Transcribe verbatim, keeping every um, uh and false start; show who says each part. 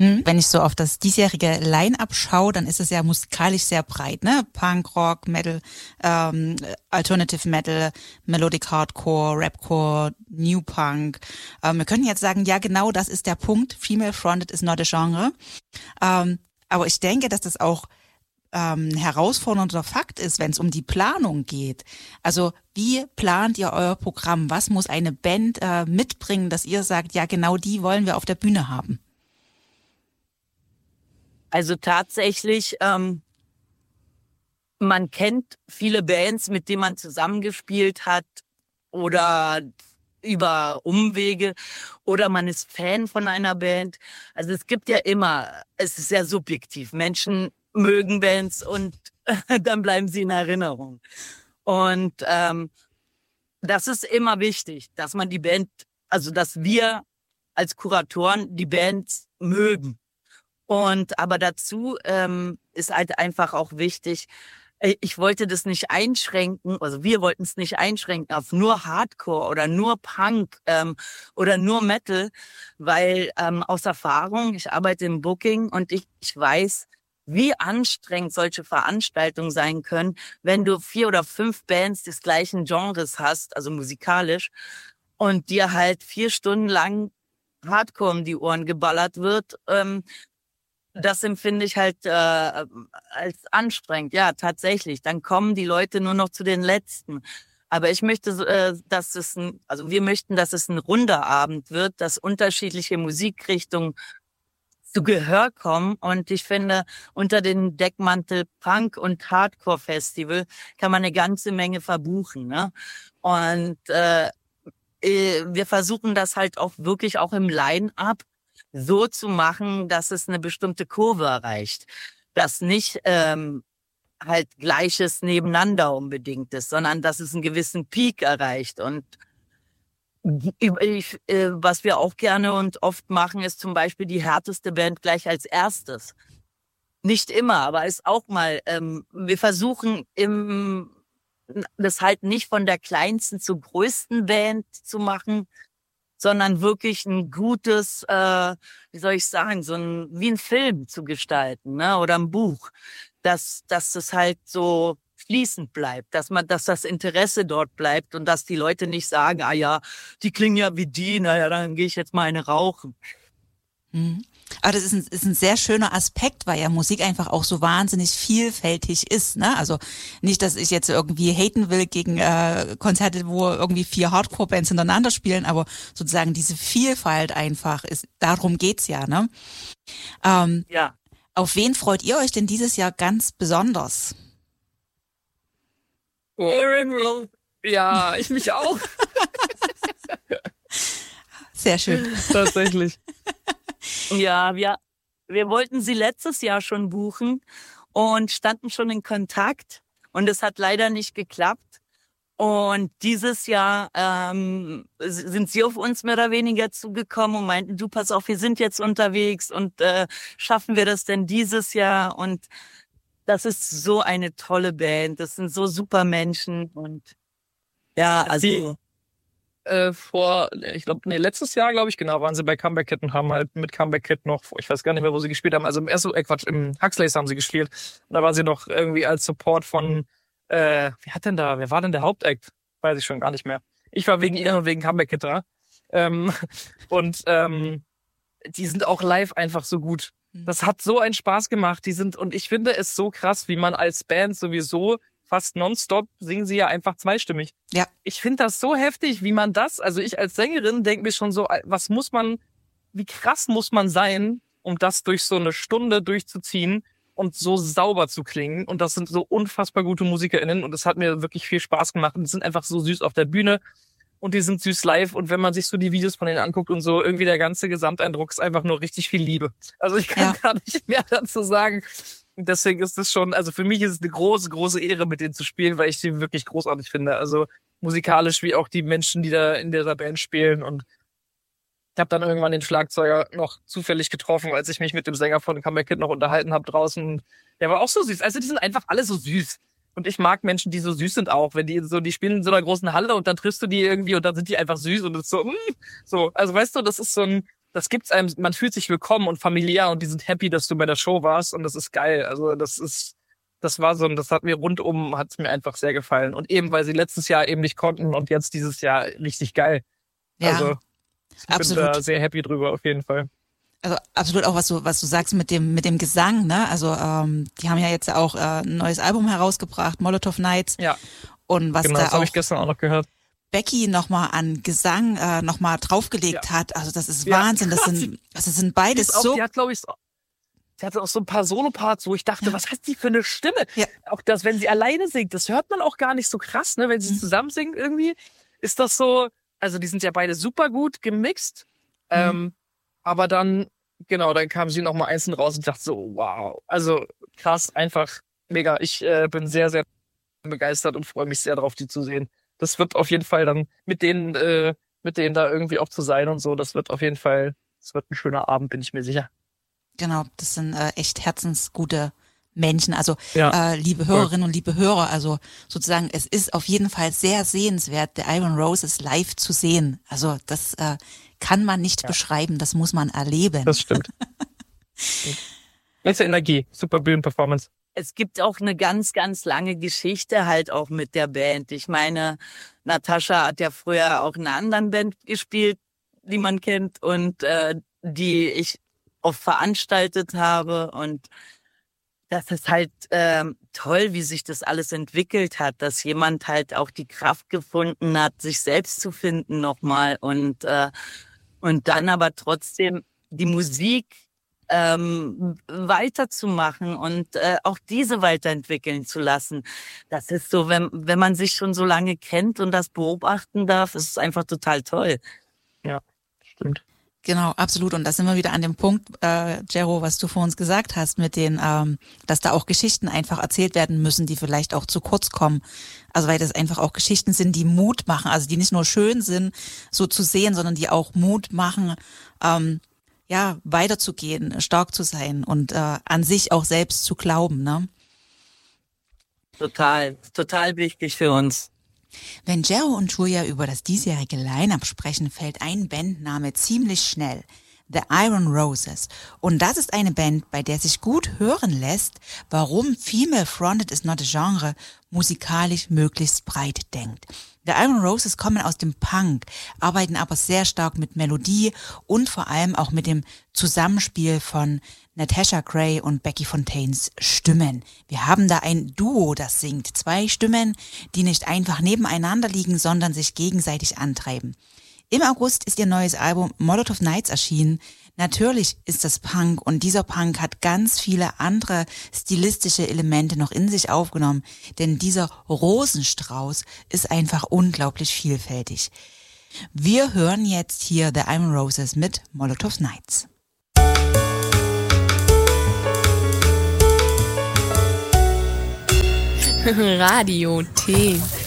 Speaker 1: Wenn ich so auf das diesjährige Line-Up schaue, dann ist es ja musikalisch sehr breit, ne? Punk, Rock, Metal, ähm, Alternative Metal, Melodic Hardcore, Rapcore, New Punk. Ähm, wir können jetzt sagen, ja genau, das ist der Punkt. Female Fronted is not a genre. Ähm, aber ich denke, dass das auch ähm, herausfordernder Fakt ist, wenn es um die Planung geht. Also wie plant ihr euer Programm? Was muss eine Band äh, mitbringen, dass ihr sagt, ja genau die wollen wir auf der Bühne haben?
Speaker 2: Also tatsächlich, ähm, man kennt viele Bands, mit denen man zusammengespielt hat oder über Umwege oder man ist Fan von einer Band. Also es gibt ja immer, es ist sehr subjektiv. Menschen mögen Bands und dann bleiben sie in Erinnerung. Und ähm, das ist immer wichtig, dass man die Band, also dass wir als Kuratoren die Bands mögen. Und aber dazu ähm, ist halt einfach auch wichtig, ich wollte das nicht einschränken, also wir wollten es nicht einschränken auf nur Hardcore oder nur Punk ähm, oder nur Metal, weil ähm, aus Erfahrung, ich arbeite im Booking und ich, ich weiß, wie anstrengend solche Veranstaltungen sein können, wenn du vier oder fünf Bands des gleichen Genres hast, also musikalisch, und dir halt vier Stunden lang Hardcore um die Ohren geballert wird. Ähm, Das empfinde ich halt äh, als anstrengend. Ja, tatsächlich. Dann kommen die Leute nur noch zu den Letzten. Aber ich möchte, äh, dass es ein, also wir möchten, dass es ein runder Abend wird, dass unterschiedliche Musikrichtungen zu Gehör kommen. Und ich finde, unter den Deckmantel Punk und Hardcore Festival kann man eine ganze Menge verbuchen, ne? Und äh, wir versuchen das halt auch wirklich auch im Line-Up so zu machen, dass es eine bestimmte Kurve erreicht. Dass nicht ähm, halt Gleiches nebeneinander unbedingt ist, sondern dass es einen gewissen Peak erreicht. Und ich, äh, was wir auch gerne und oft machen, ist zum Beispiel die härteste Band gleich als erstes. Nicht immer, aber ist auch mal, ähm, wir versuchen im, das halt nicht von der kleinsten zur größten Band zu machen, sondern wirklich ein gutes, äh, wie soll ich sagen, so ein wie ein Film zu gestalten, ne, oder ein Buch, dass dass das halt so fließend bleibt, dass man, dass das Interesse dort bleibt und dass die Leute nicht sagen, ah ja, die klingen ja wie die, naja, dann gehe ich jetzt mal eine rauchen.
Speaker 1: Mhm. Aber das ist ein, ist ein sehr schöner Aspekt, weil ja Musik einfach auch so wahnsinnig vielfältig ist, ne? Also nicht, dass ich jetzt irgendwie haten will gegen äh, Konzerte, wo irgendwie vier Hardcore-Bands hintereinander spielen, aber sozusagen diese Vielfalt einfach ist, darum geht's ja, ne? Ähm,
Speaker 2: ja.
Speaker 1: Auf wen freut ihr euch denn dieses Jahr ganz besonders?
Speaker 3: Oh, ja, ich mich auch.
Speaker 1: Sehr schön.
Speaker 3: Tatsächlich.
Speaker 2: Ja, wir, wir wollten sie letztes Jahr schon buchen und standen schon in Kontakt und es hat leider nicht geklappt. Und dieses Jahr ähm, sind sie auf uns mehr oder weniger zugekommen und meinten, du pass auf, wir sind jetzt unterwegs und äh, schaffen wir das denn dieses Jahr? Und das ist so eine tolle Band, das sind so super Menschen und ja, also...
Speaker 3: Die Äh, vor, ich glaube, nee, letztes Jahr, glaube ich, genau, waren sie bei Comeback Kid und haben halt mit Comeback Kid noch, ich weiß gar nicht mehr, wo sie gespielt haben, also im ersten, äh, Quatsch, im Huxleys haben sie gespielt. Und da war sie noch irgendwie als Support von, äh, wer hat denn da, wer war denn der Hauptact? Weiß ich schon gar nicht mehr. Ich war wegen ihr und wegen Comeback Kid da. Ähm, und ähm, die sind auch live einfach so gut. Das hat so einen Spaß gemacht. Die sind, und ich finde es so krass, wie man als Band sowieso fast nonstop singen sie ja einfach zweistimmig.
Speaker 1: Ja.
Speaker 3: Ich finde das so heftig, wie man das, also ich als Sängerin denke mir schon so, was muss man, wie krass muss man sein, um das durch so eine Stunde durchzuziehen und so sauber zu klingen. Und das sind so unfassbar gute MusikerInnen und das hat mir wirklich viel Spaß gemacht und die sind einfach so süß auf der Bühne und die sind süß live und wenn man sich so die Videos von denen anguckt und so, irgendwie der ganze Gesamteindruck ist einfach nur richtig viel Liebe. Also ich kann ja. gar nicht mehr dazu sagen. Deswegen ist es schon, also für mich ist es eine große, große Ehre, mit denen zu spielen, weil ich sie wirklich großartig finde. Also musikalisch wie auch die Menschen, die da in dieser Band spielen. Und ich habe dann irgendwann den Schlagzeuger noch zufällig getroffen, als ich mich mit dem Sänger von Comeback Kid noch unterhalten habe draußen. Der war auch so süß. Also die sind einfach alle so süß. Und ich mag Menschen, die so süß sind auch. Wenn die so, die spielen in so einer großen Halle und dann triffst du die irgendwie und dann sind die einfach süß und es ist so, mm, so. Also weißt du, das ist so ein, das gibt's einem, man fühlt sich willkommen und familiär und die sind happy, dass du bei der Show warst und das ist geil. Also das ist, das war so, das hat mir rundum, hat's mir einfach sehr gefallen. Und eben, weil sie letztes Jahr eben nicht konnten und jetzt dieses Jahr richtig geil.
Speaker 1: Ja,
Speaker 3: also ich
Speaker 1: absolut.
Speaker 3: bin da sehr happy drüber auf jeden Fall.
Speaker 1: Also absolut auch, was du, was du sagst mit dem, mit dem Gesang, ne? Also ähm, die haben ja jetzt auch äh, ein neues Album herausgebracht, Molotov Nights.
Speaker 3: Ja.
Speaker 1: Und was
Speaker 3: genau,
Speaker 1: da
Speaker 3: das
Speaker 1: auch
Speaker 3: habe ich gestern auch noch gehört.
Speaker 1: Becky nochmal an Gesang äh, nochmal draufgelegt
Speaker 3: Ja.
Speaker 1: hat. Also das ist
Speaker 3: Ja,
Speaker 1: Wahnsinn. Das
Speaker 3: krass.
Speaker 1: sind, das sind beides
Speaker 3: Die, auch,
Speaker 1: so.
Speaker 3: die hat, glaube ich, so, die hatte auch so ein paar Solo-Parts, wo ich dachte,
Speaker 1: Ja.
Speaker 3: was hat die für eine Stimme?
Speaker 1: Ja.
Speaker 3: Auch das, wenn sie alleine singt, das hört man auch gar nicht so krass, ne? Wenn sie
Speaker 1: Mhm.
Speaker 3: zusammen singt irgendwie, ist das so, also die sind ja beide super gut gemixt.
Speaker 1: Mhm.
Speaker 3: Ähm, aber dann, genau, dann kam sie noch mal einzeln raus und dachte so, wow. Also krass, einfach mega. Ich äh, bin sehr, sehr begeistert und freue mich sehr darauf, die zu sehen. Das wird auf jeden Fall dann mit denen, äh, mit denen da irgendwie auch zu sein und so, das wird auf jeden Fall, das wird ein schöner Abend, bin ich mir sicher.
Speaker 1: Genau, das sind äh, echt herzensgute Menschen. Also
Speaker 3: Ja,
Speaker 1: äh, liebe Hörerinnen und liebe Hörer, also sozusagen, es ist auf jeden Fall sehr sehenswert, The Iron Roses live zu sehen. Also das äh, kann man nicht
Speaker 3: Ja.
Speaker 1: beschreiben, das muss man erleben.
Speaker 3: Das stimmt. Ganze Energie, super Bühnenperformance.
Speaker 2: Es gibt auch eine ganz, ganz lange Geschichte halt auch mit der Band. Ich meine, Natascha hat ja früher auch in einer anderen Band gespielt, die man kennt und äh, die ich oft veranstaltet habe. Und das ist halt ähm, toll, wie sich das alles entwickelt hat, dass jemand halt auch die Kraft gefunden hat, sich selbst zu finden nochmal und äh, und dann aber trotzdem die Musik ähm, weiterzumachen und äh, auch diese weiterentwickeln zu lassen. Das ist so, wenn wenn man sich schon so lange kennt und das beobachten darf, ist es einfach total toll.
Speaker 3: Ja, stimmt.
Speaker 1: Genau, absolut. Und da sind wir wieder an dem Punkt, äh, Jero, was du vor uns gesagt hast, mit den, ähm, dass da auch Geschichten einfach erzählt werden müssen, die vielleicht auch zu kurz kommen. Also weil das einfach auch Geschichten sind, die Mut machen, also die nicht nur schön sind, so zu sehen, sondern die auch Mut machen, ähm, ja, weiterzugehen, stark zu sein und äh, an sich auch selbst zu glauben, ne?
Speaker 2: Total, total wichtig für uns.
Speaker 1: Wenn Jero und Julia über das diesjährige Line-Up sprechen, fällt ein Bandname ziemlich schnell. The Iron Roses. Und das ist eine Band, bei der sich gut hören lässt, warum Female Fronted is not a Genre musikalisch möglichst breit denkt. The Iron Roses kommen aus dem Punk, arbeiten aber sehr stark mit Melodie und vor allem auch mit dem Zusammenspiel von Natasha Gray und Becky Fontaines Stimmen. Wir haben da ein Duo, das singt. Zwei Stimmen, die nicht einfach nebeneinander liegen, sondern sich gegenseitig antreiben. Im August ist ihr neues Album Molotov Nights erschienen. Natürlich ist das Punk und dieser Punk hat ganz viele andere stilistische Elemente noch in sich aufgenommen, denn dieser Rosenstrauß ist einfach unglaublich vielfältig. Wir hören jetzt hier The Iron Roses mit Molotov Nights.
Speaker 4: Radio T.